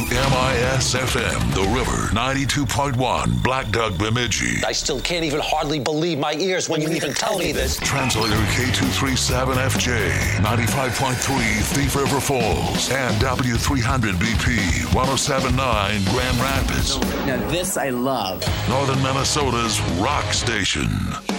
MIS-FM, The River, 92.1, Black Duck, Bemidji. I still can't even hardly believe my ears when you even tell me this. Translator K237FJ, 95.3 Thief River Falls, and W300BP, 107.9 Grand Rapids. Now this I love. Northern Minnesota's rock station.